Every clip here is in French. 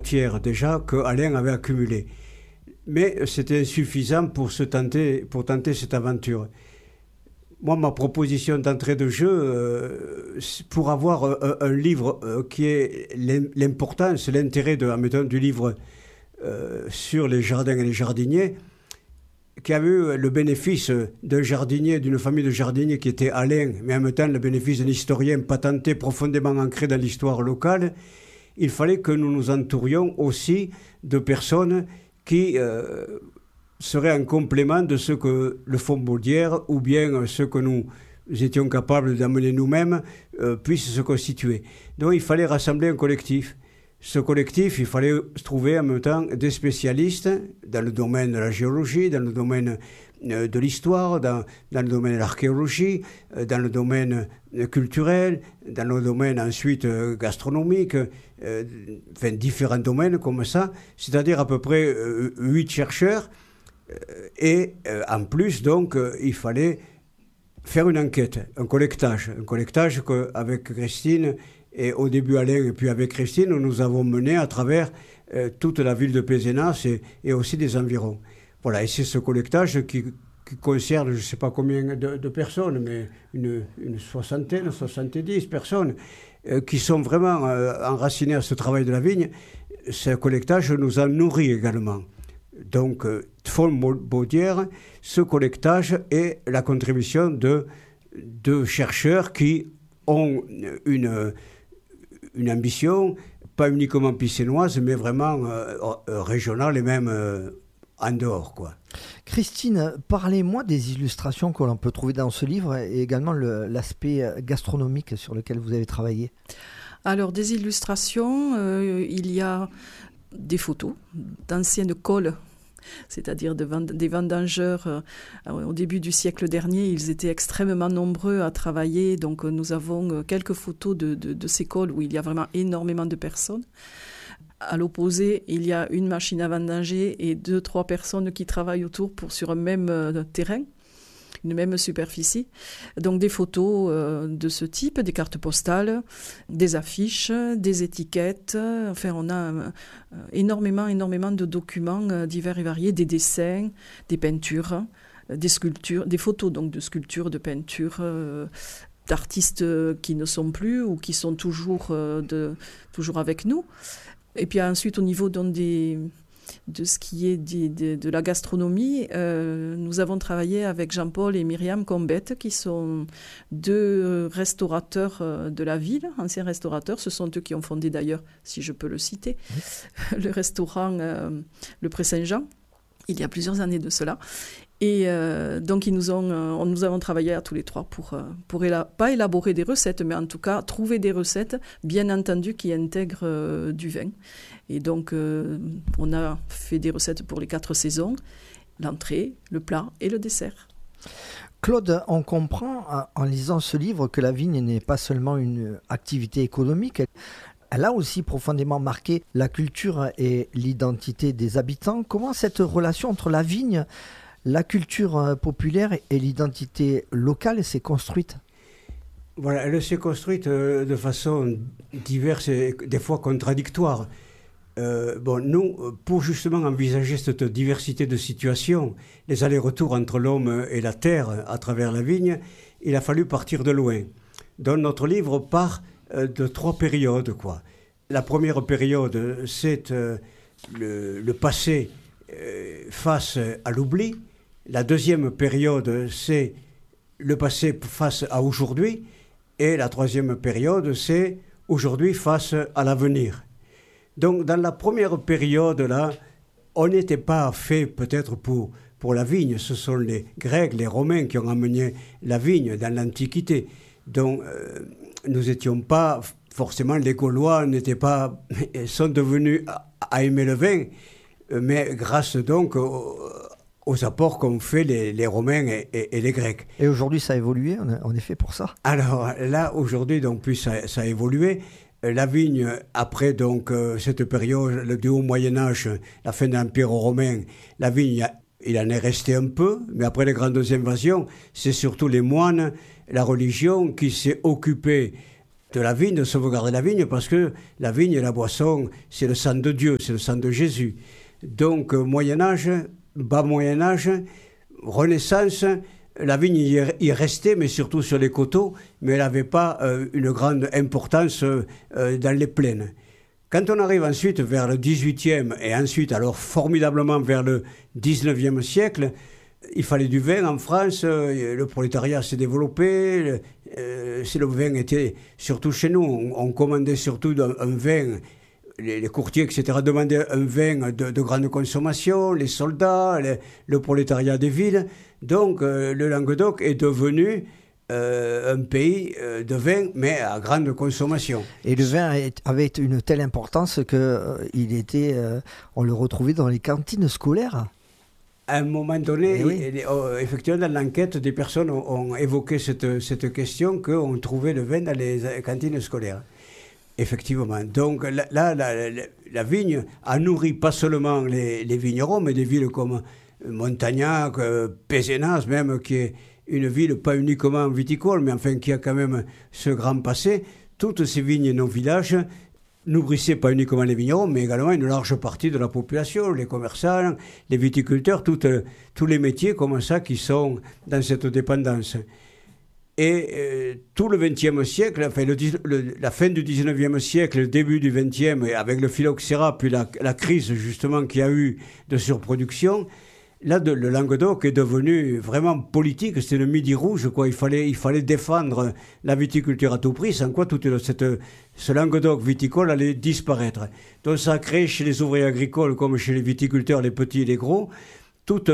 fruitières déjà que Alain avait accumulées. Mais c'était insuffisant pour tenter cette aventure. Moi, ma proposition d'entrée de jeu, pour avoir un livre qui ait l'importance, l'intérêt du livre sur les jardins et les jardiniers, qui avait eu le bénéfice d'un jardinier, d'une famille de jardiniers qui était Alain, mais en même temps le bénéfice d'un historien patenté, profondément ancré dans l'histoire locale, il fallait que nous nous entourions aussi de personnes qui seraient en complément de ce que le Fonds Baudière ou bien ce que nous étions capables d'amener nous-mêmes puissent se constituer. Donc il fallait rassembler un collectif. Ce collectif, il fallait trouver en même temps des spécialistes dans le domaine de la géologie, dans le domaine de l'histoire, dans le domaine de l'archéologie, dans le domaine culturel, dans le domaine ensuite gastronomique, différents domaines comme ça, c'est-à-dire à peu près 8 chercheurs. Et en plus, donc, il fallait faire une enquête, un collectage qu'avec Christine, et au début Alain, et puis avec Christine, nous avons mené à travers toute la ville de Pézenas et aussi des environs. Voilà, et c'est ce collectage qui concerne, je ne sais pas combien de personnes, mais une soixantaine, 70 personnes qui sont vraiment enracinées à ce travail de la vigne. Ce collectage nous a nourris également. Donc, Fonds Baudière, ce collectage est la contribution de chercheurs qui ont une ambition, pas uniquement piscinoise, mais vraiment régionale et même en dehors, quoi. Christine, parlez-moi des illustrations que l'on peut trouver dans ce livre et également l'aspect gastronomique sur lequel vous avez travaillé. Alors, des illustrations, il y a des photos d'anciennes cols, c'est-à-dire des vendangeurs. Au début du siècle dernier, ils étaient extrêmement nombreux à travailler, donc nous avons quelques photos de ces cols où il y a vraiment énormément de personnes. À l'opposé, il y a une machine à vendanger et 2-3 personnes qui travaillent autour sur un même terrain, une même superficie. Donc des photos de ce type, des cartes postales, des affiches, des étiquettes. Enfin, on a énormément de documents divers et variés, des dessins, des peintures, des sculptures, des photos donc de sculptures, de peintures, d'artistes qui ne sont plus ou qui sont toujours avec nous. Et puis ensuite, au niveau de ce qui est de la gastronomie, nous avons travaillé avec Jean-Paul et Myriam Combette, qui sont 2 restaurateurs de la ville, anciens restaurateurs. Ce sont eux qui ont fondé d'ailleurs, si je peux le citer, le restaurant Le Pré-Saint-Jean, il y a plusieurs années de cela. Et donc, nous avons travaillé à tous les 3 pour pas élaborer des recettes, mais en tout cas trouver des recettes, bien entendu, qui intègrent du vin. Et donc, on a fait des recettes pour les 4 saisons, l'entrée, le plat et le dessert. Claude, on comprend en lisant ce livre que la vigne n'est pas seulement une activité économique, elle a aussi profondément marqué la culture et l'identité des habitants. Comment cette relation entre la vigne, la culture populaire et l'identité locale s'est construite? Voilà, elle s'est construite de façon diverse et des fois contradictoire. Nous, pour justement envisager cette diversité de situations, les allers-retours entre l'homme et la terre à travers la vigne, il a fallu partir de loin. Donc notre livre part de 3 périodes, quoi. La première période, c'est le passé face à l'oubli. La deuxième période, c'est le passé face à aujourd'hui. Et la troisième période, c'est aujourd'hui face à l'avenir. Donc, dans la première période, là, on n'était pas fait peut-être pour la vigne. Ce sont les Grecs, les Romains qui ont amené la vigne dans l'Antiquité. Donc, nous n'étions pas forcément, les Gaulois sont devenus à aimer le vin, mais grâce donc aux apports qu'ont fait les Romains et les Grecs. Et aujourd'hui, ça a évolué, on est fait pour ça. Alors là, aujourd'hui, donc, plus ça a évolué. La vigne, après donc cette période du Haut Moyen-Âge, la fin de l'Empire romain, la vigne, il en est resté un peu, mais après les grandes invasions, c'est surtout les moines, la religion qui s'est occupée de la vigne, de sauvegarder la vigne, parce que la vigne et la boisson, c'est le sang de Dieu, c'est le sang de Jésus. Donc, Moyen-Âge, bas Moyen-Âge, Renaissance, la vigne y restait, mais surtout sur les coteaux, mais elle n'avait pas une grande importance dans les plaines. Quand on arrive ensuite vers le XVIIIe et ensuite, alors formidablement vers le XIXe siècle, il fallait du vin en France, le prolétariat s'est développé, le vin était surtout chez nous, on commandait surtout un vin, les courtiers, etc., demandaient un vin de grande consommation, les soldats, le prolétariat des villes. Donc le Languedoc est devenu un pays de vin, mais à grande consommation. Et le vin avait une telle importance qu'il était, on le retrouvait dans les cantines scolaires. À un moment donné, effectivement, dans l'enquête, des personnes ont évoqué cette question qu'on trouvait le vin dans les cantines scolaires. Effectivement. Donc là, la vigne a nourri pas seulement les vignerons, mais des villes comme Montagnac, Pézenas même, qui est une ville pas uniquement viticole, mais enfin qui a quand même ce grand passé. Toutes ces vignes et nos villages nourrissaient pas uniquement les vignerons, mais également une large partie de la population, les commerçants, les viticulteurs, tous les métiers comme ça qui sont dans cette dépendance. Et tout le XXe siècle, enfin la fin du XIXe siècle, le début du XXe, avec le phylloxéra, puis la crise justement qu'il y a eu de surproduction, là, le Languedoc est devenu vraiment politique. C'était le Midi rouge, quoi. Il fallait défendre la viticulture à tout prix, sans quoi ce Languedoc viticole allait disparaître. Donc ça a créé chez les ouvriers agricoles, comme chez les viticulteurs, les petits et les gros, toute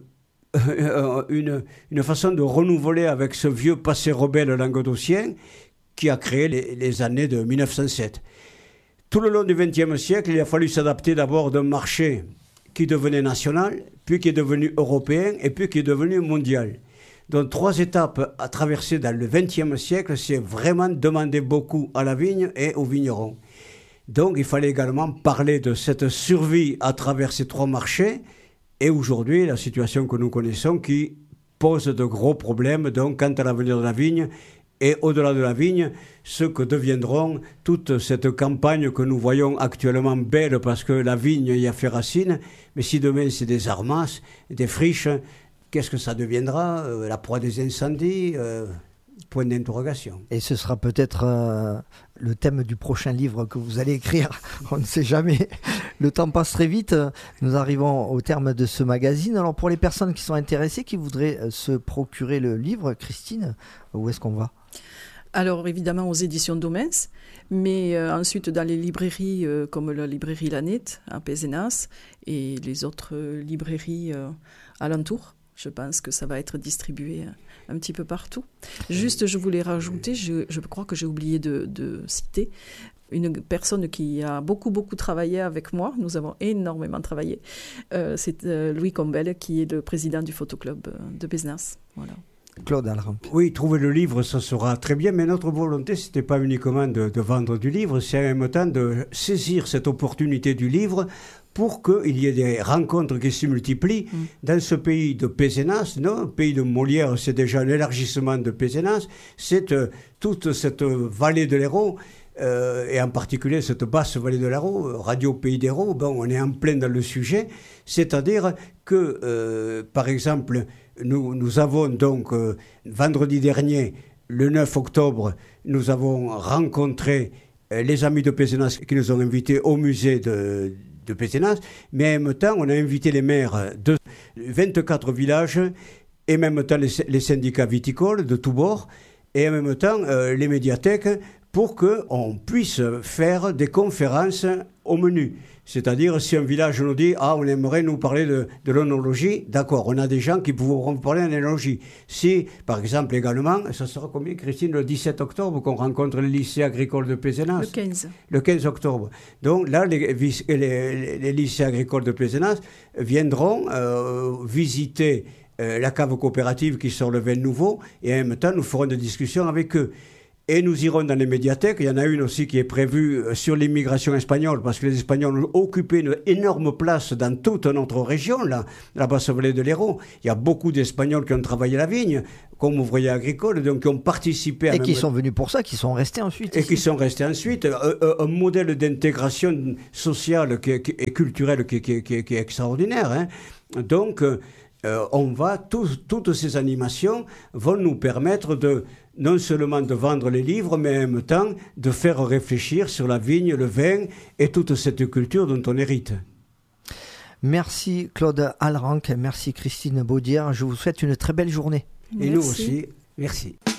une façon de renouveler avec ce vieux passé rebelle languedocien qui a créé les années de 1907. Tout le long du XXe siècle, il a fallu s'adapter d'abord d'un marché qui devenait national, puis qui est devenu européen, et puis qui est devenu mondial. Donc 3 étapes à traverser dans le XXe siècle, c'est vraiment demander beaucoup à la vigne et aux vignerons. Donc il fallait également parler de cette survie à travers ces 3 marchés, et aujourd'hui la situation que nous connaissons qui pose de gros problèmes donc quant à l'avenir de la vigne, et au-delà de la vigne, ce que deviendront toute cette campagne que nous voyons actuellement belle parce que la vigne y a fait racine, mais si demain c'est des armasses, des friches, qu'est-ce que ça deviendra? La proie des incendies, point d'interrogation. Et ce sera peut-être le thème du prochain livre que vous allez écrire, on ne sait jamais. Le temps passe très vite, nous arrivons au terme de ce magazine. Alors pour les personnes qui sont intéressées, qui voudraient se procurer le livre, Christine, où est-ce qu'on va ? Alors évidemment aux éditions Domens, mais ensuite dans les librairies comme la librairie Lanette à Pézenas et les autres librairies alentours. Je pense que ça va être distribué un petit peu partout. Juste, je voulais rajouter, je crois que j'ai oublié de citer une personne qui a beaucoup travaillé avec moi. Nous avons énormément travaillé. C'est Louis Combel, qui est le président du photoclub de Pézenas. Voilà. Claude Alramp. Oui, trouver le livre, ça sera très bien, mais notre volonté, ce n'était pas uniquement de vendre du livre, c'est en même temps de saisir cette opportunité du livre pour qu'il y ait des rencontres qui se multiplient dans ce pays de Pézenas, non, pays de Molière, c'est déjà l'élargissement de Pézenas, c'est toute cette vallée de l'Hérault, et en particulier cette basse vallée de l'Hérault, Radio Pays d'Hérault, bon, on est en plein dans le sujet, c'est-à-dire que, par exemple, nous avons donc, vendredi dernier, le 9 octobre, nous avons rencontré les amis de Pézenas qui nous ont invités au musée de Pézenas, mais en même temps, on a invité les maires de 24 villages et en même temps les syndicats viticoles de tous bords et en même temps les médiathèques pour qu'on puisse faire des conférences au menu. C'est-à-dire, si un village nous dit « Ah, on aimerait nous parler de l'œnologie », d'accord, on a des gens qui pourront parler de l'œnologie. Si, par exemple, également, ça sera combien, Christine, le 17 octobre qu'on rencontre les lycées agricoles de Pézenas ? Le 15. Le 15 octobre. Donc là, les lycées agricoles de Pézenas viendront visiter la cave coopérative qui sort le vin nouveau et en même temps, nous ferons des discussions avec eux. Et nous irons dans les médiathèques. Il y en a une aussi qui est prévue sur l'immigration espagnole, parce que les Espagnols ont occupé une énorme place dans toute notre région, là, la basse vallée de l'Hérault. Il y a beaucoup d'Espagnols qui ont travaillé la vigne, comme ouvriers agricoles, donc qui ont participé à... Et qui sont venus pour ça, qui sont restés ensuite. Et qui sont restés ensuite. Un modèle d'intégration sociale et culturelle qui est extraordinaire. Hein. Donc, toutes ces animations vont nous permettre non seulement de vendre les livres, mais en même temps de faire réfléchir sur la vigne, le vin et toute cette culture dont on hérite. Merci Claude Alranc, merci Christine Baudière. Je vous souhaite une très belle journée. Et nous aussi, merci.